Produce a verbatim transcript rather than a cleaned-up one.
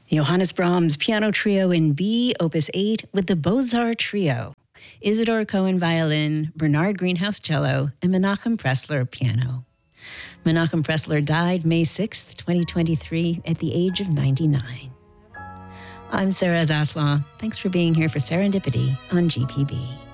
Johannes Brahms Piano Trio in B, Opus eight, with the Beaux-Arts Trio. Isidore Cohen violin, Bernard Greenhouse cello, and Menachem Pressler piano. Menachem Pressler died May sixth, twenty twenty-three, at the age of ninety-nine. I'm Sarah Zaslaw. Thanks for being here for Serendipity on G P B.